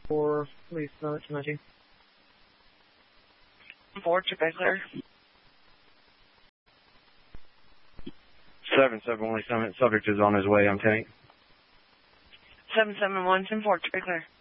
4, please, tonight. 4, to be clear. 771 Summit, subject is on his way, I'm 10-8. 771, 10-4, to be clear.